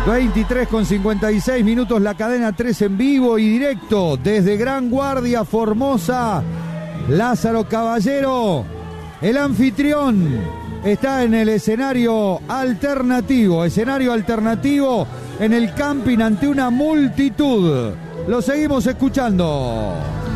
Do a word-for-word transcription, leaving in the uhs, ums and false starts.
veintitrés con cincuenta y seis minutos, la cadena tres en vivo y directo desde Gran Guardia, Formosa. Lázaro Caballero, el anfitrión, está en el escenario alternativo, escenario alternativo en el camping ante una multitud. Lo seguimos escuchando.